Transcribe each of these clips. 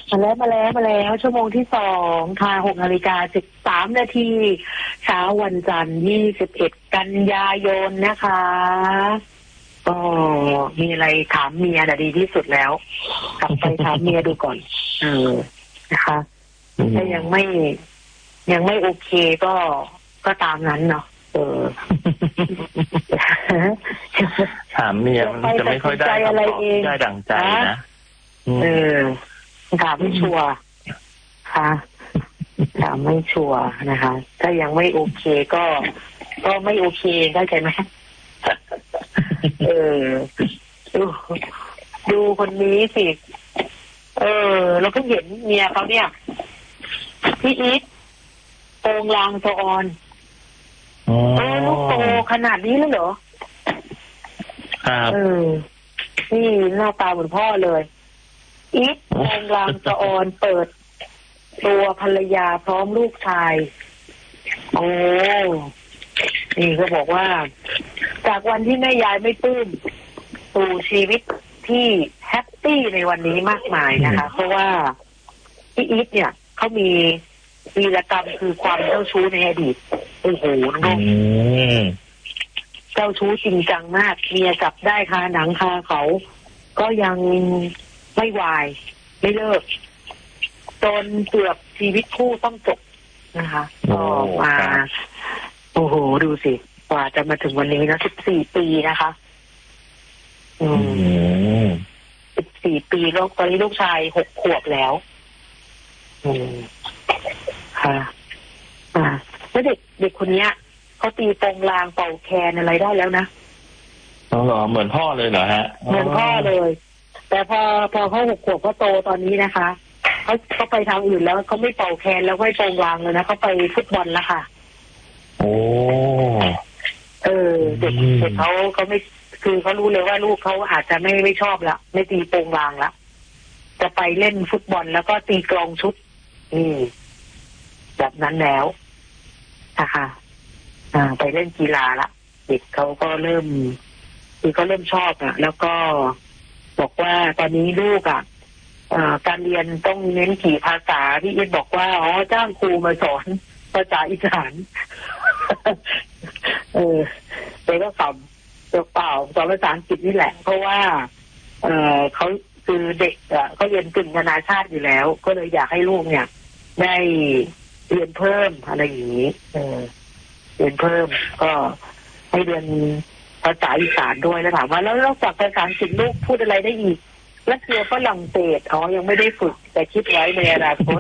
มาแล้วชั่วโมงที่2ค่ะ6:13 นาทีเช้าวันจันทร์21 กันยายนนะคะก็มีอะไรถามเมียดีที่สุดแล้วกลับไปถามเมียดูก่อนนะคะถ้ายังไม่โอเคก็ตามนั้นเนาะถามเมียมันจะไม่ค่อยได้คำตอบที่ได้ดั่งใจนะถามไม่ชัวร์ค่ะถามไม่ชัวร์นะคะถ้ายังไม่โอเคก็ไม่โอเคเข้าใจไหมดูคนนี้สิเราก็เห็นเมียเขาเนี่ยพี่อีทโปงลางตัวอ่อนลูกโตขนาดนี้เลยเหรอครับนี่หน้าตาเหมือนพ่อเลยอีทโปงลางตัวอ่อนเปิดตัวภรรยาพร้อมลูกชายนี่ก็บอกว่าจากวันที่แม่ยายไม่ปลื้มสู่ชีวิตที่แฮปปี้ในวันนี้มากมายนะคะเพราะว่าพี่อีทเนี่ยเขามีวีรกรรมคือความเจ้าชู้ในอดีตโอ้โหน้องเจ้าชู้จริงจังมากเมียจับได้คาหนังคาเขาก็ยังไม่วายไม่เลิกจนเกือบชีวิตคู่ต้องจบนะคะก็มาโอ้โหดูสิกว่าจะมาถึงวันนี้นะ14 ปีนะคะ14 ปีแล้วตอนนี้ลูกชาย6 ขวบแล้วค่ะแล้วเด็กคนนี้เขาตีโปงลางเป่าแคนอะไรได้แล้วนะเหรอเหมือนพ่อเลยเหรอฮะเหมือนพ่อเลยแต่พอเขา6 ขวบเขาโตตอนนี้นะคะเขาไปทางอื่นแล้วเขาไม่เป่าแคนแล้วไม่โปงลางเลยนะเขาไปฟุตบอลแล้วค่ะโอ้เด็กเขาไม่คือเขารู้เลยว่าลูกเขาอาจจะไม่ชอบละไม่ตีโปงลางละจะไปเล่นฟุตบอลแล้วก็ตีกลองชุดแบบนั้นแล้วนะคะไปเล่นกีฬาละเด็กเขาก็เริ่มชอบแล้วก็บอกว่าตอนนี้ลูกการเรียนต้องเน้นกี่ภาษาพี่เอ็ดบอกว่าจ้างครูมาสอนภาษาอีสานแต่ก็สอนเปล่าสอนภาษาอังกฤษนี่แหละเพราะว่าเขาคือเด็กเขาเรียนกึ่งนานาชาติอยู่แล้วก็เลยอยากให้ลูกเนี่ยได้เรียนเพิ่มอะไรอย่างนี้เรียนเพิ่มก็ให้เรียนภาษาอีสานด้วยแล้วถามว่าแล้วนอกจากภาษาอังกฤษลูกพูดอะไรได้อีกรัสเซียฝรั่งเศสยังไม่ได้ฝึกแต่คิดไว้ในอนาคต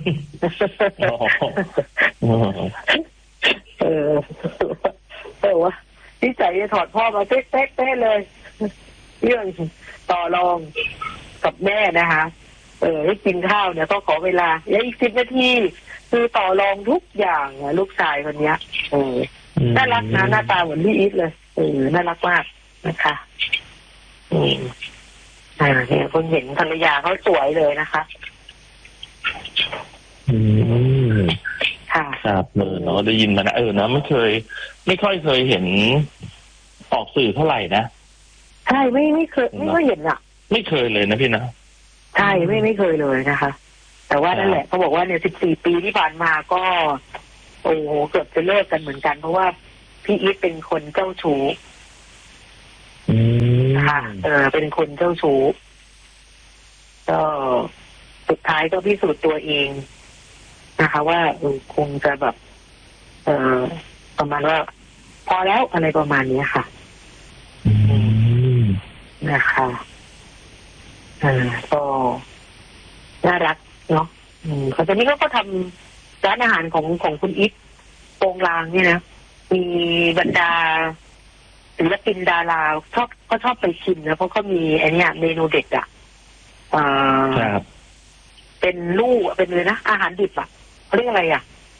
ว่านิสัยจะถอดพ่อมาเป๊ะเลยเรื่องต่อรองกับแม่นะคะให้กินข้าวเนี่ยก็ขอเวลาอีก10 นาทีคือต่อรองทุกอย่างลูกชายคนนี้น่ารักนะหน้าตาเหมือนพี่อีทเลยน่ารักมากนะคะเนี่ยคนเห็นภรรยาเขาสวยเลยนะคะค่ะครับเนาะได้ยินมานะนะไม่ค่อยเคยเห็นออกสื่อเท่าไหร่นะใช่ไม่เคยไม่เห็นไม่เคยเลยนะพี่นะใช่ไม่เคยเลยนะคะแต่ว่านั่นแหละเขาบอกว่าเนี่ย14 ปีที่ผ่านมาก็โอ้โหเกือบจะเลิกกันเหมือนกันเพราะว่าพี่อีทเป็นคนเจ้าชู้ค่ะเป็นคนเจ้าชู้ก็สุดท้ายก็พิสูจน์ตัวเองนะคะว่าคงจะแบบประมาณว่าพอแล้วอะไรประมาณนี้ค่ะนะคะก็น่ารักเนาะเขาตอนนี้ก็ทำร้านอาหารของคุณอีทโปงลางเนี่ยนะมีบรรดาศิลปินดาราชอบไปชิมนะเพราะเขามีไอ้นี่เมนูเด็ดครับเป็นลูกเป็นเลยนะอาหารดิบเขาเรียกอะไร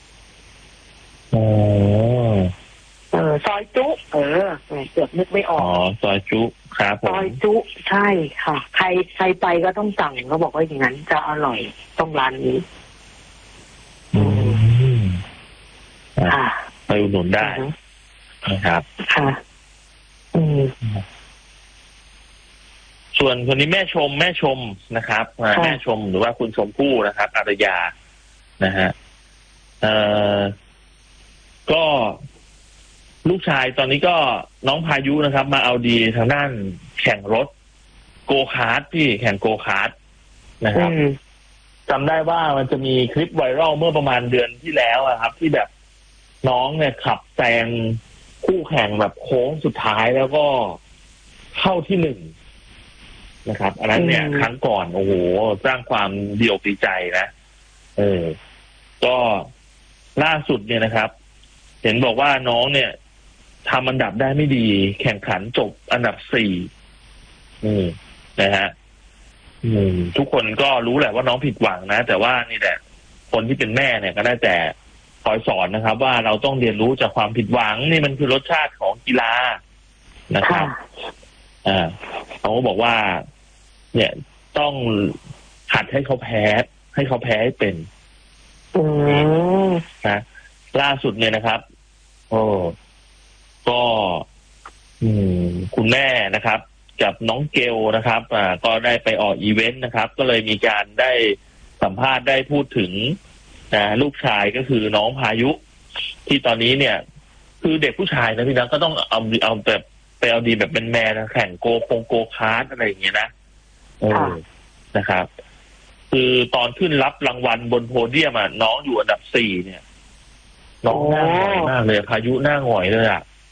ซอยจุเกือบนึกไม่ออกซอยจุครับซอยจุใช่ค่ะใครไปก็ต้องสั่งเขาบอกว่าอย่างนั้นจะอร่อยต้องร้านนี้ไปอุดหนุนได้นะครับค่ะส่วนคนนี้แม่ชมนะครับแม่ชมหรือว่าคุณชมพู่นะครับอารยานะฮะก็ลูกชายตอนนี้ก็น้องพายุนะครับมาเอาดีทางด้านแข่งรถโกคาร์ทที่แข่งโกคาร์ทนะครับจำได้ว่ามันจะมีคลิปไวรัลเมื่อประมาณเดือนที่แล้วครับที่แบบน้องเนี่ยขับแซงคู่แข่งแบบโค้งสุดท้ายแล้วก็เข้าที่หนึ่งนะครับอันนั้นเนี่ยครั้งก่อนโอ้โหสร้างความดีอกดีใจนะก็ล่าสุดเนี่ยนะครับเห็นบอกว่าน้องเนี่ยทำอันดับได้ไม่ดีแข่งขันจบอันดับ4นะฮะทุกคนก็รู้แหละว่าน้องผิดหวังนะแต่ว่านี่แหละคนที่เป็นแม่เนี่ยก็ได้แต่คอยสอนนะครับว่าเราต้องเรียนรู้จากความผิดหวังนี่มันคือรสชาติของกีฬานะครับเขาก็บอกว่าเนี่ยต้องหัดให้เขาแพ้ให้เป็นนะล่าสุดเนี่ยนะครับก็คุณแม่นะครับกับน้องเกลนะครับก็ได้ไปออกอีเวนต์นะครับก็เลยมีการได้สัมภาษณ์ได้พูดถึงลูกชายก็คือน้องพายุที่ตอนนี้เนี่ยคือเด็กผู้ชายนะพี่นะก็ต้องเอาแบบไปเอาดีแบบเป็นแมนแข่งโกคาร์ทอะไรอย่างเงี้ยนะนะครับคือตอนขึ้นรับรางวัลบนโพเดียมน้องอยู่อันดับ4เนี่ยน้องหน้าหงอยมากเลยพายุหน้าหงอยเลย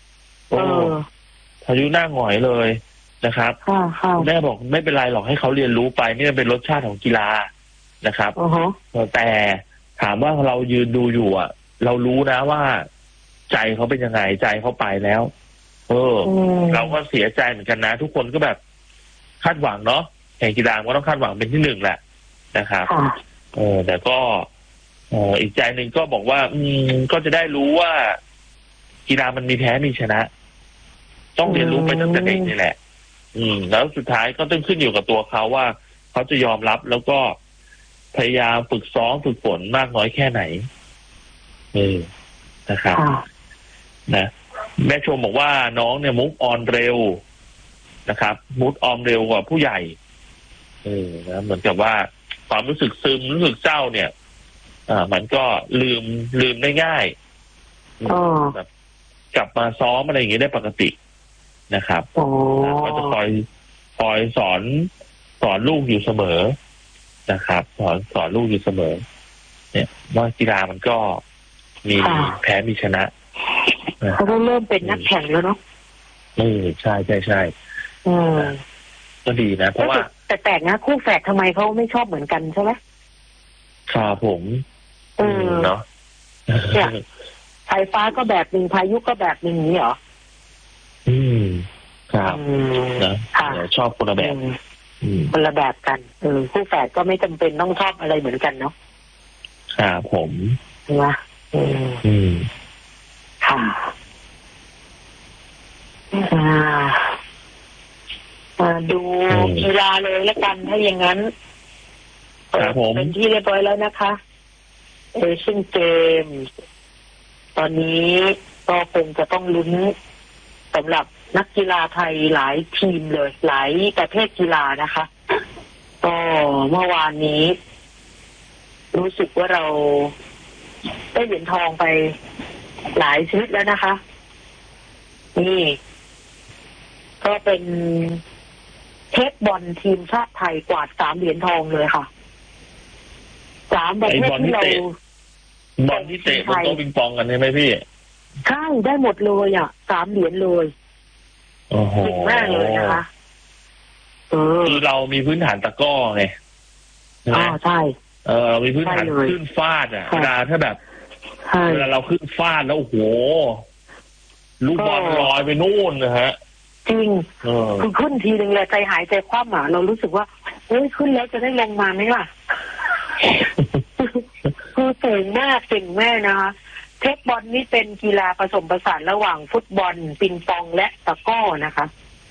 พายุหน้าหงอยเลยนะครับแม่บอกไม่เป็นไรหรอกให้เขาเรียนรู้ไปนี่มันเป็นรสชาติของกีฬานะครับแต่ถามว่าเรายืนดูอยู่เรารู้นะว่าใจเขาเป็นยังไงใจเขาไปแล้วเราก็เสียใจเหมือนกันนะทุกคนก็แบบคาดหวังเนาะแข่งกีฬาก็ต้องคาดหวังเป็นที่1แหละนะครับแต่ก็อีกใจหนึ่งก็บอกว่าก็จะได้รู้ว่ากีฬามันมีแพ้มีชนะต้องเรียนรู้ไปตั้งแต่เด็กนี่แหละแล้วสุดท้ายก็ต้องขึ้นอยู่กับตัวเขาว่าเขาจะยอมรับแล้วก็พยายามฝึกซ้อมฝึกฝนมากน้อยแค่ไหนนะครับนะแม่ชมบอกว่าน้องเนี่ยมุกออนเร็วนะครับมุกออนเร็วกว่าผู้ใหญ่นะเหมือนกับว่าความรู้สึกซึมรู้สึกเศร้าเนี่ยมันก็ลืมได้ง่ายแบบกลับมาซ้อมอะไรอย่างเงี้ยได้ปกตินะครับก็จะคอยสอนลูกอยู่เสมอนะครับสอนลูกอยู่เสมอเนี่ยว่ากีฬามันก็มีแพ้มีชนะเขาก็เริ่มเป็นนักแข่งแล้วเนาะใช่ก็ดีนะเพราะว่าแต่แปลกนะคู่แฝดทำไมเขาไม่ชอบเหมือนกันใช่ไหมครับผมเนาะสายฟ้าก็แบบหนึ่งพายุก็แบบหนึ่งนี้เหรอครับนะชอบคนละแบบคนละแบบกันคู่แฝดก็ไม่จำเป็นต้องชอบอะไรเหมือนกันเนาะครับผมนะค่ะดูกีฬาเลยแล้วกันถ้าอย่างนั้นเป็นที่เรียบร้อยแล้วนะคะเอเชียนเกมตอนนี้ก็คงจะต้องลุ้นสำหรับนักกีฬาไทยหลายทีมเลยหลายประเภทกีฬานะคะก็เมื่อวานนี้รู้สึกว่าเราได้เหรียญทองไปหลายชนิดแล้วนะคะนี่ก็เป็นเทคบอลทีมชาติไทยกวาด3 เหรียญทองเลยค่ะ3 ประเภทที่เราบอลที่เตะบนโต๊ะปิงปองกันใช่ไหมพี่ใช่ได้หมดเลย3 เหรียญเลยเก่งมากเลยนะคะคือเรามีพื้นฐานตะก้อไงใช่เรามีพื้นฐานขึ้นฟาดเวลาถ้าแบบเวลาเราขึ้นฟาดแล้วโอ้โหลูกบอลลอยไปนู่นนะฮะจริงคือขึ้นทีนึงเลยใจหายใจคว่ำเรารู้สึกว่าเฮ้ยขึ้นแล้วจะได้ลงมาไหมล่ะคือเก่งมากเก่งแม่นะคะเทคบอลนี่เป็นกีฬาผสมผสานระหว่างฟุตบอลปิงปองและตะกร้อนะคะ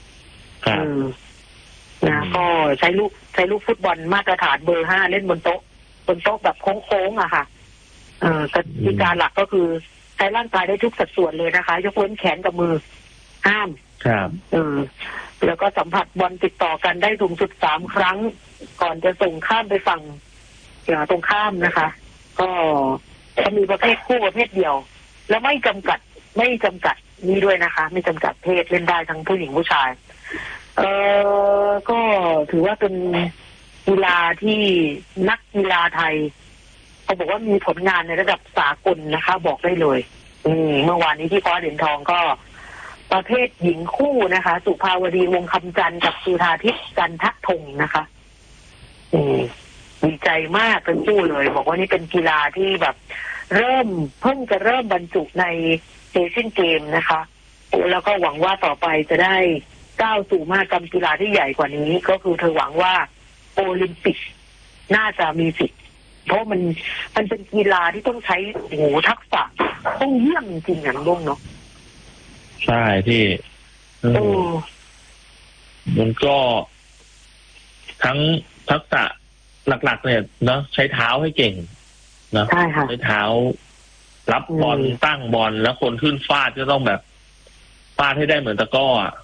นะก็ใช้ลูกฟุตบอลมาตรฐานเบอร์ 5เล่นบนโต๊ะแบบโค้งๆค่ะกติกาหลักก็คือใช้ร่างกายได้ทุกสัดส่วนเลยนะคะยกเว้นแขนกับมือห้ามครับแล้วก็สัมผัสบอลติดต่อกันได้สูงสุด3 ครั้งก่อนจะส่งข้ามไปฝั่งตรงข้ามนะคะก็จะมีประเภทคู่ประเภทเดียวแล้วไม่จำกัดนี่ด้วยนะคะ ไม่จำกัดเพศเล่นได้ทั้งผู้หญิงผู้ชายก็ถือว่าเป็นกีฬาที่นักกีฬาไทยเขาบอกว่ามีผลงานในระดับสากลนะคะ บอกได้เลยเมื่อวานนี้ที่คว้าเหรียญทองก็ประเภทหญิงคู่นะคะสุภาวดีวงคำจันทร์กับสุธาทิพย์จันทธงนะคะดีใจมากเป็นคู่เลยบอกว่านี่เป็นกีฬาที่แบบเพิ่งจะเริ่มบรรจุในเอเชียนเกมนะคะแล้วก็หวังว่าต่อไปจะได้ก้าวสู่มหกรรมกีฬาที่ใหญ่กว่านี้ก็คือเธอหวังว่าโอลิมปิกน่าจะมีสิทธิ์เพราะมันเป็นกีฬาที่ต้องใช้ทักษะต้องเยี่ยมจริงอย่างน้องเนาะใช่ที่มันก็ทั้งทักษะหลักๆเนี่ยเนาะใช้เท้าให้เก่งนะใช้เท้ารับบอลตั้งบอลแล้วคนขึ้นฟาดก็ต้องแบบฟาดให้ได้เหมือนตะก้ออ่ะ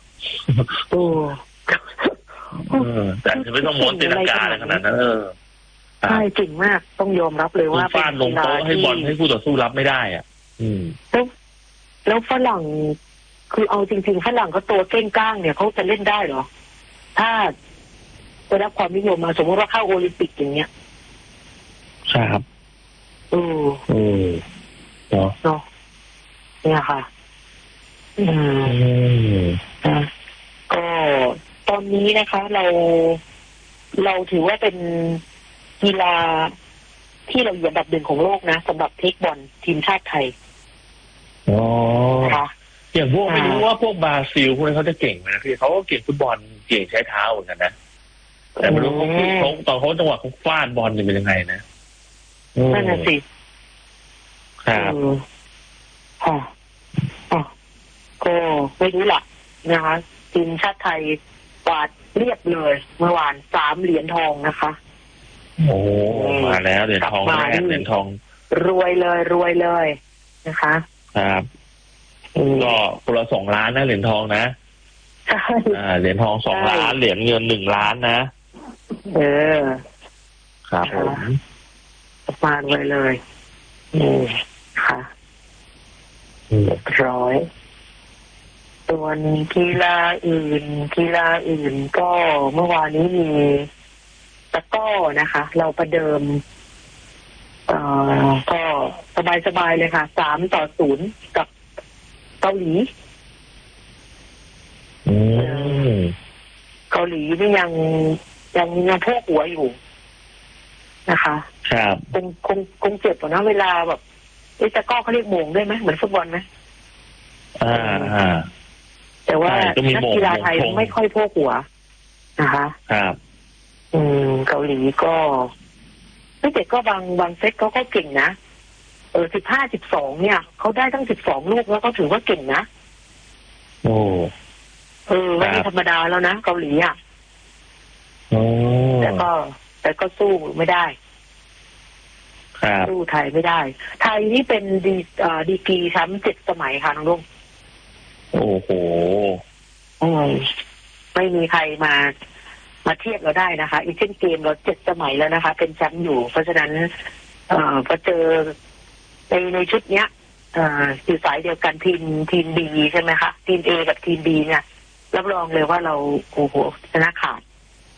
แต่จะไม่ต้องม้วนตีลังกาอะไรขนาดนั้นใช่จริงมากต้องยอมรับเลยว่าฟาดลงโต๊ะให้บอลให้คู่ต่อสู้รับไม่ได้อ่ะแล้วฝรั่งคือเอาจริงๆฝรั่งเขาตัวเก้งก้างเนี่ยเขาจะเล่นได้เหรอถ้าได้รับความนิยมมาสมมติว่าเข้าโอลิมปิกอย่างเงี้ยใช่ครับเนาะเนี่ยค่ะก็ตอนนี้นะคะเราถือว่าเป็นกีฬาที่เราอยู่อันดับ1ของโลกนะสำหรับเทคบอลทีมชาติไทยค่ะอย่างพวกไม่รู้ว่าพวกบราซิลพวกนี้เขาจะเก่งนะพี่เขาก็เก่งฟุตบอลเก่งใช้เท้าเหมือนกันนะแต่ไม่รู้เขาตอนเขาจังหวะเขาฟาดบอลจะเป็นยังไงนะนั่นน่ะสิครับก็ไม่รู้หลักนะคะทีมชาติไทยกวาดเรียบเลยเมื่อวาน3 เหรียญทองนะคะโอ้มาแล้วเหรียญทองแรกเหรียญทองรวยเลยนะคะครับก็คนละ2 ล้านนะเหรียญทองนะเหรียญทอง2 ล้านเหรียญเงิน1 ล้านนะครับผมมาเลยค่ะร้อยส่วนกีฬาอื่นก็เมื่อวานนี้มีตะก้อนะคะเราประเดิมก็สบายเลยค่ะ3-0กับเกาหลีเกาหลีนี่ยังพวกหัวอยู่นะคะครับคงเจ็บนะเวลาแบบตะก้อเขาเรียกโมงได้ไหมเหมือนฟุตบอลไหมแต่ว่านักกีฬาไทยไม่ค่อยพวกหัวนะคะครับเกาหลีก็แต่ก็บางเซตเขาก็เก่งนะ15-12เนี่ยเขาได้ตั้ง12 ลูกแล้วก็ถือว่าเก่งนะไม่ธรรมดาแล้วนะเกาหลีอ่ะแต่ก็สู้ไม่ได้สู้ไทยไม่ได้ไทยนี่เป็นดีกรีแชมป์7 สมัยค่ะน้องลุงโอ้โหไม่มีใครมาเทียบเราได้นะคะอีกเช่นเกมเรา7 สมัยแล้วนะคะเป็นแชมป์อยู่เพราะฉะนั้นพอเจอในชุดเนี้ยอยู่สายเดียวกันทีมบีใช่ไหมคะทีมเอกับทีมบีเนี่ยรับรองเลยว่าเราโอ้โหชนะขาด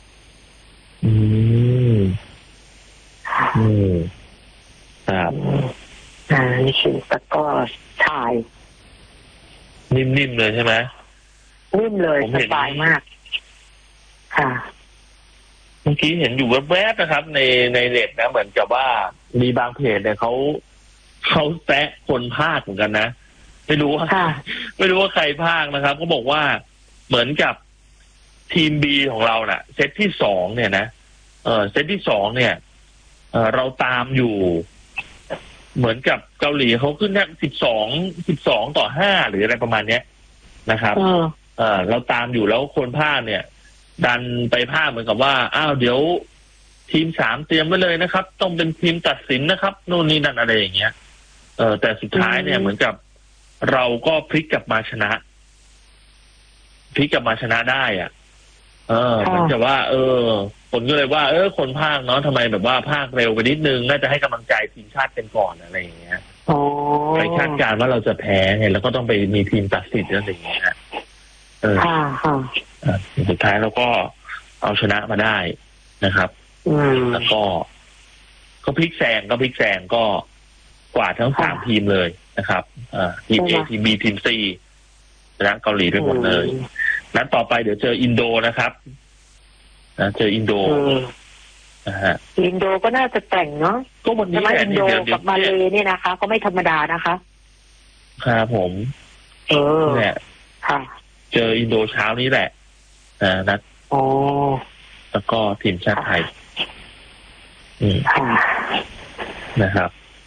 ครับนี่คือตะก้อชายนิ่มๆเลยใช่ไหมนิ่มเลยสบายมากค่ะเมื่อกี้เห็นอยู่แวบๆนะครับในเน็ตนะเหมือนกับว่ามีบางเพจเนี่ยเขาแซะคนพากย์เหมือนกันนะไม่รู้ว่าใครพากย์นะครับเขาบอกว่าเหมือนกับทีมบีของเราน่ะเซตที่2เนี่ยนะเซตที่2เนี่ยเราตามอยู่เหมือนกับเกาหลีเขาขึ้นแค่12-5หรืออะไรประมาณเนี้ยนะครับเราตามอยู่แล้วคนพากย์เนี่ยดันไปพากย์เหมือนกับว่าอ้าวเดี๋ยวทีม3เตรียมไว้เลยนะครับต้องเป็นทีมตัดสินนะครับโน่นนี่นั่นอะไรอย่างเงี้ยแต่สุดท้ายเนี่ยเหมือนกับเราก็พลิกกลับมาชนะพลิกกลับมาชนะได้อ่ะเหมือนกับว่าคนก็เลยว่าคนภาคเนาะทำไมแบบว่าภาคเร็วไปนิดนึงน่าจะให้กำลังใจทีมชาติเป็นก่อนอะไรอย่างเงี้ยไปคาดการณ์ว่าเราจะแพ้ไงแล้วก็ต้องไปมีทีมตัดสินอะไรอย่างเงี้ยสุดท้ายเราก็เอาชนะมาได้นะครับแล้วก็พลิกแซงก็กว่าทั้ง3ทีมเลยนะครับทีม A ทีม B ทีม C ชนะเกาหลีไปหมดเลยนัดต่อไปเดี๋ยวเจออินโดนะครับเจออินโดอินโดก็น่าจะแต่งเนาะก็วันนี้อินโดกับมาเลเนี่ยนะคะก็ไม่ธรรมดานะคะครับผมเนี่ยเจออินโดเช้านี้แหละนัดแล้วก็ทีมชาติไทยนะครับ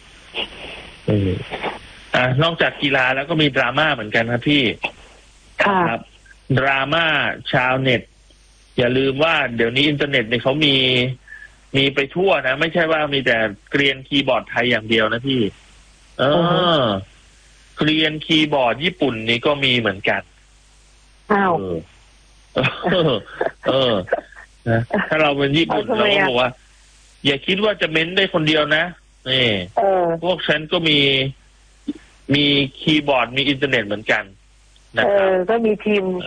นอกจากกีฬาแล้วก็มีดราม่าเหมือนกันครับพี่ครับดราม่าชาวเน็ตอย่าลืมว่าเดี๋ยวนี้อินเทอร์เน็ตเนี่ยเขามีไปทั่วนะไม่ใช่ว่ามีแต่เกรียนคีย์บอร์ดไทยอย่างเดียวนะพี่เกรียนคีย์บอร์ดญี่ปุ่นนี่ก็มีเหมือนกันนะถ้าเราเป็นญี่ปุ่นเราก็บอกว่าอย่าคิดว่าจะเม้นได้คนเดียวนะนี่พวกฉันก็มีคีย์บอร์ดมีอินเทอร์เน็ตเหมือนกันนะครับก็มีทีม